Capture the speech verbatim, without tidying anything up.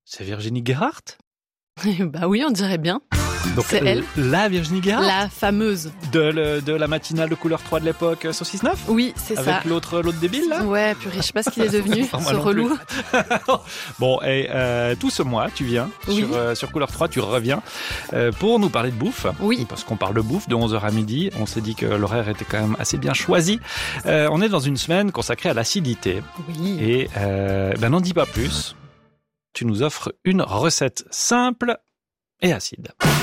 C'est Virginie Gerhardt ? Bah oui, on dirait bien. Donc, c'est elle. La Virginie Gerhardt ? La fameuse. De, le, de la matinale de couleur trois de l'époque sur six neuf ? Oui, c'est Avec ça. Avec l'autre, l'autre débile, là ? Ouais, purée, je sais pas ce qu'il est devenu, ce relou. Bon, et euh, tout ce mois, tu viens oui. sur, euh, sur couleur trois, tu reviens euh, pour nous parler de bouffe. Oui. Parce qu'on parle de bouffe de onze heures à midi. On s'est dit que l'horaire était quand même assez bien choisi. Euh, on est dans une semaine consacrée à l'acidité. Oui. Et euh, ben n'en dis pas plus. Tu nous offres une recette simple et acide.